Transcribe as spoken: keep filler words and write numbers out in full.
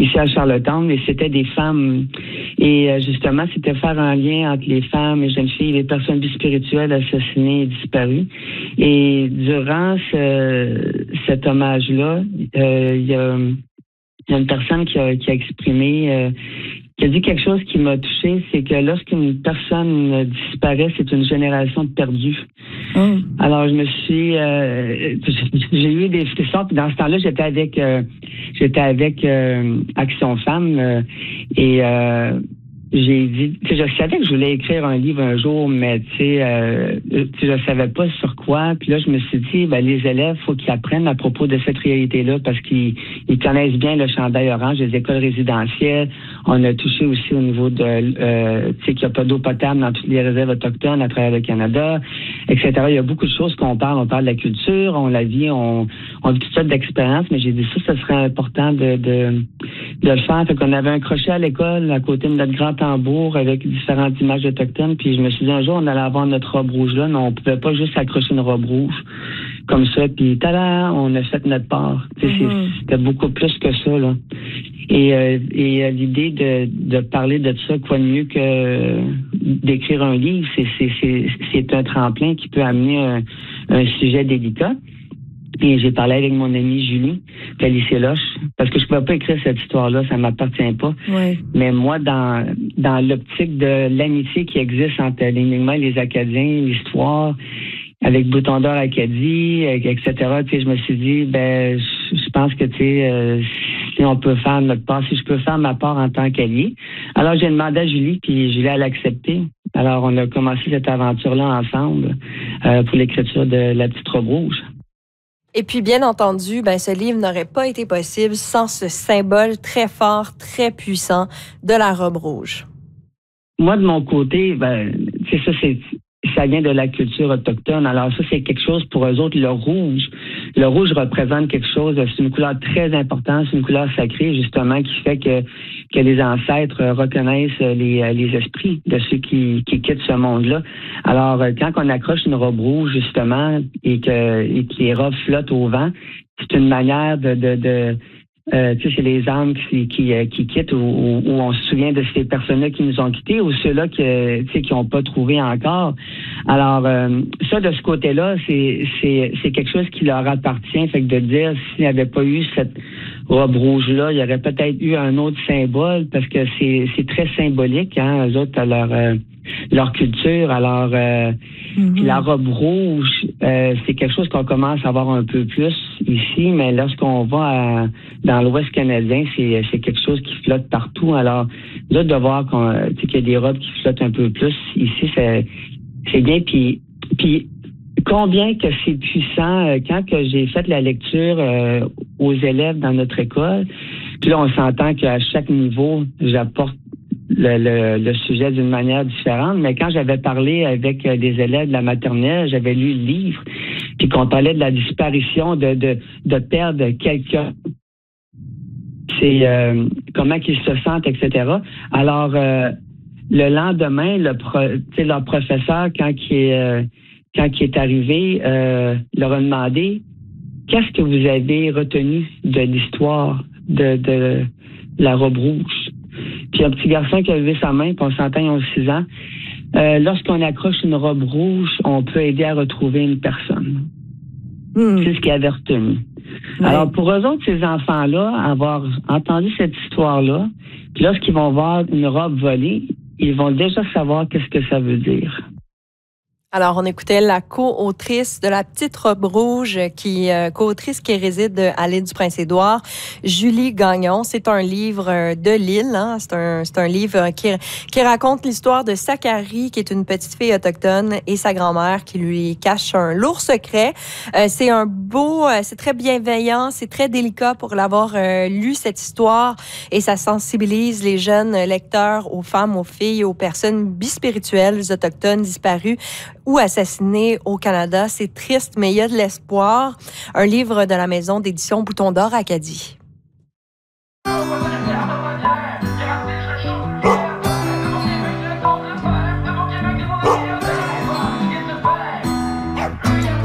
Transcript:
ici à Charlottetown, et c'était des femmes. Et euh, justement, c'était faire un lien entre les femmes, les jeunes filles, les personnes bispirituelles assassinées et disparues. Et durant ce, cet hommage-là, euh, il y a, il y a une personne qui a, qui a exprimé, euh, qui a dit quelque chose qui m'a touchée, c'est que lorsqu'une personne disparaît, c'est une génération perdue. Mm. Alors, je me suis... Euh, j'ai eu des frissons, puis dans ce temps-là, j'étais avec euh, j'étais avec euh, Action Femmes, euh, et... Euh, j'ai dit, tu sais, je savais que je voulais écrire un livre un jour, mais tu sais, euh, je savais pas sur quoi. Puis là, je me suis dit, ben les élèves, faut qu'ils apprennent à propos de cette réalité-là, parce qu'ils ils connaissent bien le chandail orange des écoles résidentielles. On a touché aussi au niveau de, euh, tu sais, qu'il n'y a pas d'eau potable dans toutes les réserves autochtones à travers le Canada, et cetera. Il y a beaucoup de choses qu'on parle. On parle de la culture, on la vit, on, on vit toutes sortes d'expériences. Mais j'ai dit ça, ce serait important de de, de le faire. Fait qu'on avait un crochet à l'école à côté de notre grand tambour avec différentes images autochtones, puis je me suis dit un jour on allait avoir notre robe rouge là, mais on pouvait pas juste accrocher une robe rouge comme ça, puis tada, on a fait notre part. Mm-hmm. C'était beaucoup plus que ça là. Et, euh, et euh, l'idée de, de parler de ça, quoi de mieux que euh, d'écrire un livre, c'est, c'est, c'est, c'est un tremplin qui peut amener un, un sujet délicat. Et j'ai parlé avec mon amie Julie Pélisséloche, parce que je ne pouvais pas écrire cette histoire-là, ça ne m'appartient pas. Oui. Mais moi, dans dans l'optique de l'amitié qui existe entre les Mi'kmaq et les Acadiens, l'histoire, avec Bouton d'Or Acadie, et cetera, tu sais, je me suis dit, ben, je, je pense que, tu sais, euh, si on peut faire notre part, si je peux faire ma part en tant qu'allié. Alors, j'ai demandé à Julie, puis Julie, elle a accepté. Alors, on a commencé cette aventure-là ensemble euh, pour l'écriture de La Petite Robe Rouge. Et puis, bien entendu, ben, ce livre n'aurait pas été possible sans ce symbole très fort, très puissant de la robe rouge. Moi, de mon côté, ben, c'est ça, c'est, ça vient de la culture autochtone. Alors ça, c'est quelque chose pour eux autres, le rouge. Le rouge représente quelque chose, c'est une couleur très importante, c'est une couleur sacrée, justement, qui fait que, que les ancêtres reconnaissent les, les esprits de ceux qui, qui quittent ce monde-là. Alors, quand on accroche une robe rouge, justement, et que, et que les robes flottent au vent, c'est une manière de, de, de Euh, tu sais, c'est les âmes qui, qui, qui quittent, ou, ou on se souvient de ces personnes-là qui nous ont quittés, ou ceux-là qui, tu sais, qui n'ont pas trouvé encore. Alors, euh, ça, de ce côté-là, c'est, c'est, c'est quelque chose qui leur appartient. Fait que de dire, s'il n'y avait pas eu cette robe rouge-là, il y aurait peut-être eu un autre symbole, parce que c'est, c'est très symbolique, hein, eux autres, à leur, euh, leur culture. Alors, euh, mm-hmm. la robe rouge, euh, c'est quelque chose qu'on commence à voir un peu plus ici, mais lorsqu'on va à, dans l'Ouest canadien, c'est, c'est quelque chose qui flotte partout. Alors, là, de voir qu'on, tu sais, qu'il y a des robes qui flottent un peu plus ici, c'est, c'est bien. Puis, puis combien que c'est puissant, euh, quand que j'ai fait la lecture euh, aux élèves dans notre école, puis là, on s'entend qu'à chaque niveau, j'apporte Le, le, le sujet d'une manière différente, mais quand j'avais parlé avec des élèves de la maternelle, j'avais lu le livre, puis qu'on parlait de la disparition, de, de, de perdre quelqu'un, c'est euh, comment qu'ils se sentent, et cetera. Alors, euh, le lendemain, le pro, leur professeur, quand il est, euh, quand il est arrivé, euh, leur a demandé « Qu'est-ce que vous avez retenu de l'histoire de, de la robe rouge? » Puis un petit garçon qui a levé sa main, puis on s'entend, ils ont six ans. Euh, lorsqu'on accroche une robe rouge, on peut aider à retrouver une personne. Mmh. C'est ce qu'il avait retenu. Ouais. Alors, pour eux autres, ces enfants-là, avoir entendu cette histoire-là, puis lorsqu'ils vont voir une robe volée, ils vont déjà savoir qu'est-ce que ça veut dire. Alors, on écoutait la co-autrice de La Petite Robe Rouge, qui euh, co-autrice qui réside à l'île du Prince-Édouard, Julie Gagnon. C'est un livre de l'île, hein? C'est un, c'est un livre qui, qui raconte l'histoire de Sakari, qui est une petite fille autochtone, et sa grand-mère qui lui cache un lourd secret. Euh, c'est un beau, euh, c'est très bienveillant, c'est très délicat pour l'avoir euh, lu, cette histoire, et ça sensibilise les jeunes lecteurs aux femmes, aux filles, aux personnes bispirituelles autochtones disparues ou assassinés au Canada. C'est triste, mais il y a de l'espoir. Un livre de la maison d'édition Bouton d'Or Acadie.